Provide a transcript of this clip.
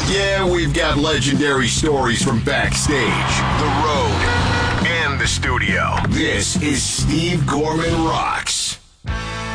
Yeah, we've got legendary stories from backstage, the road, and the studio. This is Steve Gorman Rocks.